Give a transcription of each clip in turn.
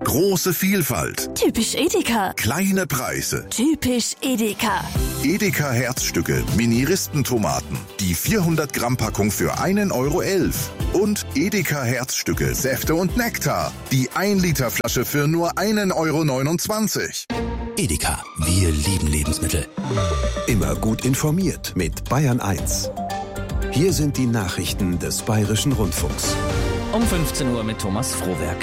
Große Vielfalt. Typisch Edeka. Kleine Preise. Typisch Edeka. Edeka Herzstücke, Mini-Ristentomaten. Die 400 Gramm Packung für 1,11 € Und Edeka Herzstücke, Säfte und Nektar. Die 1 Liter Flasche für nur 1,29 €. Edeka, wir lieben Lebensmittel. Immer gut informiert mit Bayern 1. Hier sind die Nachrichten des Bayerischen Rundfunks. Um 15 Uhr mit Thomas Frohwerk.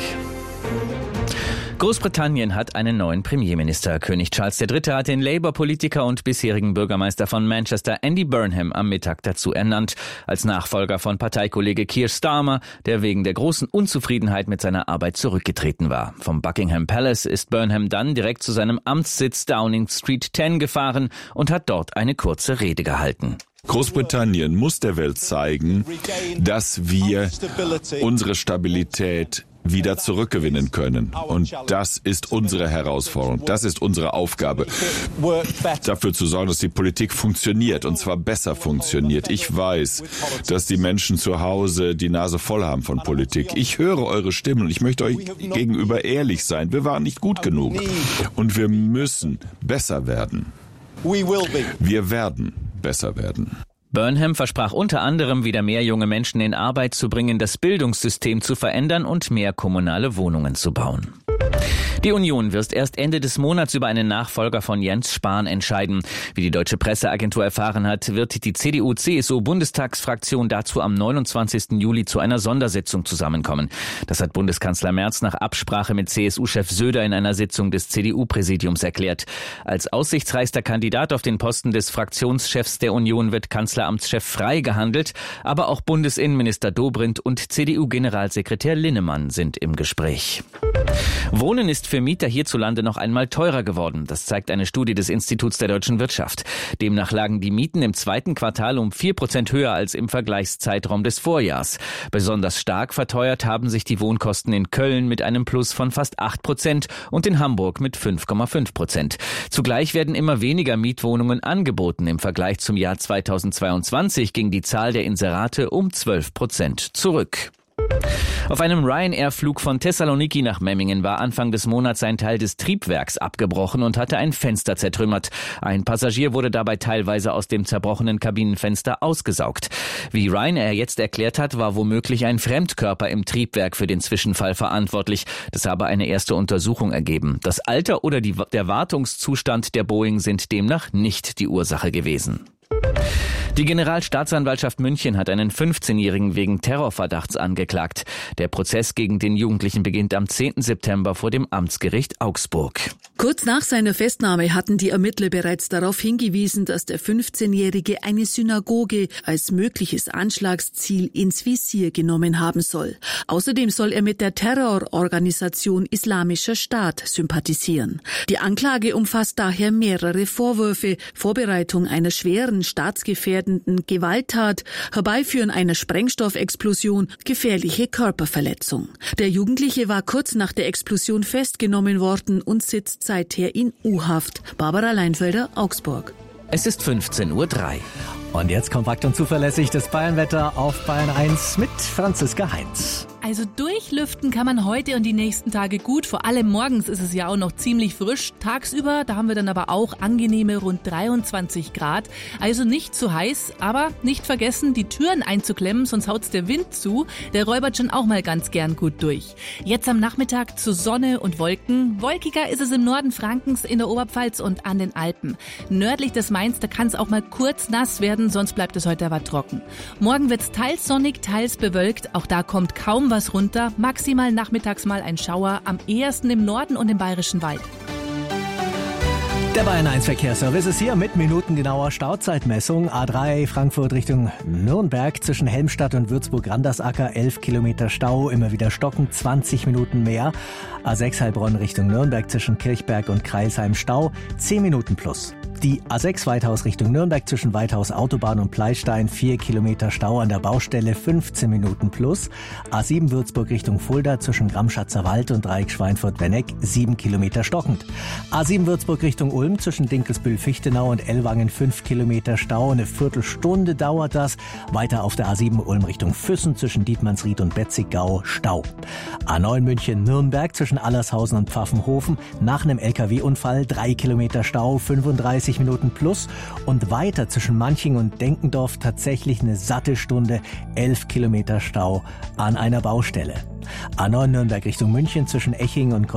Großbritannien hat einen neuen Premierminister. König Charles III. Hat den Labour-Politiker und bisherigen Bürgermeister von Manchester Andy Burnham am Mittag dazu ernannt, als Nachfolger von Parteikollege Keir Starmer, der wegen der großen Unzufriedenheit mit seiner Arbeit zurückgetreten war. Vom Buckingham Palace ist Burnham dann direkt zu seinem Amtssitz Downing Street 10 gefahren und hat dort eine kurze Rede gehalten. Großbritannien muss der Welt zeigen, dass wir unsere Stabilität wieder zurückgewinnen können. Und das ist unsere Herausforderung, das ist unsere Aufgabe, dafür zu sorgen, dass die Politik funktioniert, und zwar besser funktioniert. Ich weiß, dass die Menschen zu Hause die Nase voll haben von Politik. Ich höre eure Stimmen und ich möchte euch gegenüber ehrlich sein. Wir waren nicht gut genug und wir müssen besser werden. Wir werden besser werden. Burnham versprach unter anderem, wieder mehr junge Menschen in Arbeit zu bringen, das Bildungssystem zu verändern und mehr kommunale Wohnungen zu bauen. Die Union wird erst Ende des Monats über einen Nachfolger von Jens Spahn entscheiden. Wie die deutsche Presseagentur erfahren hat, wird die CDU-CSU-Bundestagsfraktion dazu am 29. Juli zu einer Sondersitzung zusammenkommen. Das hat Bundeskanzler Merz nach Absprache mit CSU-Chef Söder in einer Sitzung des CDU-Präsidiums erklärt. Als aussichtsreichster Kandidat auf den Posten des Fraktionschefs der Union wird Kanzleramtschef Frey gehandelt, aber auch Bundesinnenminister Dobrindt und CDU-Generalsekretär Linnemann sind im Gespräch. Wohnen ist für Mieter hierzulande noch einmal teurer geworden. Das zeigt eine Studie des Instituts der deutschen Wirtschaft. Demnach lagen die Mieten im zweiten Quartal um 4% höher als im Vergleichszeitraum des Vorjahrs. Besonders stark verteuert haben sich die Wohnkosten in Köln mit einem Plus von fast 8% und in Hamburg mit 5,5%. Zugleich werden immer weniger Mietwohnungen angeboten. Im Vergleich zum Jahr 2022 ging die Zahl der Inserate um 12% zurück. Auf einem Ryanair-Flug von Thessaloniki nach Memmingen war Anfang des Monats ein Teil des Triebwerks abgebrochen und hatte ein Fenster zertrümmert. Ein Passagier wurde dabei teilweise aus dem zerbrochenen Kabinenfenster ausgesaugt. Wie Ryanair jetzt erklärt hat, war womöglich ein Fremdkörper im Triebwerk für den Zwischenfall verantwortlich. Das habe eine erste Untersuchung ergeben. Das Alter oder der Wartungszustand der Boeing sind demnach nicht die Ursache gewesen. Die Generalstaatsanwaltschaft München hat einen 15-Jährigen wegen Terrorverdachts angeklagt. Der Prozess gegen den Jugendlichen beginnt am 10. September vor dem Amtsgericht Augsburg. Kurz nach seiner Festnahme hatten die Ermittler bereits darauf hingewiesen, dass der 15-Jährige eine Synagoge als mögliches Anschlagsziel ins Visier genommen haben soll. Außerdem soll er mit der Terrororganisation Islamischer Staat sympathisieren. Die Anklage umfasst daher mehrere Vorwürfe: Vorbereitung einer schweren staatsgefährdenden Gewalttat, Herbeiführen einer Sprengstoffexplosion, gefährliche Körperverletzung. Der Jugendliche war kurz nach der Explosion festgenommen worden und sitzt seither in U-Haft. Barbara Leinfelder, Augsburg. Es ist 15:03 Uhr. Und jetzt kompakt und zuverlässig das Bayernwetter auf Bayern 1 mit Franziska Heinz. Also durchlüften kann man heute und die nächsten Tage gut. Vor allem morgens ist es ja auch noch ziemlich frisch. Tagsüber, da haben wir dann aber auch angenehme rund 23 Grad. Also nicht zu heiß, aber nicht vergessen, die Türen einzuklemmen, sonst haut's der Wind zu. Der räubert schon auch mal ganz gern gut durch. Jetzt am Nachmittag zu Sonne und Wolken. Wolkiger ist es im Norden Frankens, in der Oberpfalz und an den Alpen. Nördlich des Mains, da kann es auch mal kurz nass werden, sonst bleibt es heute aber trocken. Morgen wird's teils sonnig, teils bewölkt. Auch da kommt kaum was runter, maximal nachmittags mal ein Schauer, am ehesten im Norden und im Bayerischen Wald. Der Bayern 1 Verkehrsservice ist hier mit minutengenauer Stauzeitmessung. A3 Frankfurt Richtung Nürnberg zwischen Helmstadt und Würzburg-Randersacker 11 Kilometer Stau, immer wieder stocken, 20 Minuten mehr. A6 Heilbronn Richtung Nürnberg zwischen Kirchberg und Crailsheim Stau, 10 Minuten plus. Die A6 Weithaus Richtung Nürnberg zwischen Weithaus Autobahn und Pleistein 4 Kilometer Stau an der Baustelle, 15 Minuten plus. A7 Würzburg Richtung Fulda zwischen Gramschatzer Wald und Dreieck Schweinfurt-Werneck 7 Kilometer stockend. A7 Würzburg Richtung Ulm zwischen Dinkelsbühl-Fichtenau und Ellwangen 5 Kilometer Stau. Eine Viertelstunde dauert das. Weiter auf der A7 Ulm Richtung Füssen zwischen Dietmannsried und Betzigau Stau. A9 München-Nürnberg zwischen Allershausen und Pfaffenhofen nach einem LKW-Unfall 3 Kilometer Stau, 35 Minuten plus. Und weiter zwischen Manching und Denkendorf tatsächlich eine satte Stunde, 11 Kilometer Stau an einer Baustelle. A9 Nürnberg Richtung München zwischen Eching und